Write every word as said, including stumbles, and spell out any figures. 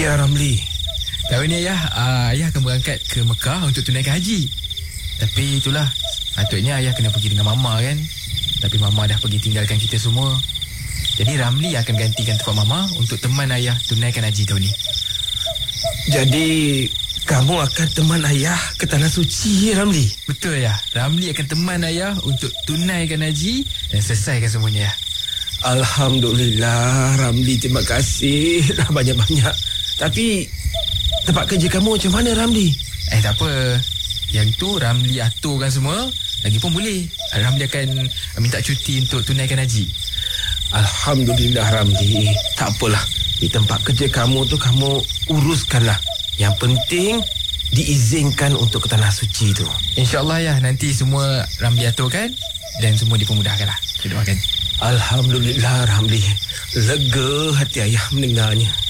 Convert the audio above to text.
Ya Ramli. Tahun ni ayah, uh, ayah akan berangkat ke Mekah untuk tunaikan haji. Tapi itulah, patutnya ayah kena pergi dengan mama kan. Tapi mama dah pergi tinggalkan kita semua. Jadi Ramli akan gantikan tempat mama untuk teman ayah tunaikan haji tahun ni. Jadi kamu akan teman ayah ke Tanah Suci, Ramli? Betul ya. Ramli akan teman ayah untuk tunaikan haji dan selesaikan semuanya ya. Alhamdulillah Ramli, terima kasih dah banyak-banyak. Tapi tempat kerja kamu macam mana, Ramli? Eh tak apa. Yang tu Ramli aturkan semua. Lagipun boleh Ramli akan minta cuti untuk tunaikan haji. Alhamdulillah Ramli. Tak apalah, di tempat kerja kamu tu kamu uruskanlah. Yang penting diizinkan untuk ke Tanah Suci tu. InsyaAllah ya, nanti semua Ramli aturkan dan semua dipermudahkan lah. Kita doakan. Alhamdulillah Ramli. Lega hati ayah mendengarnya.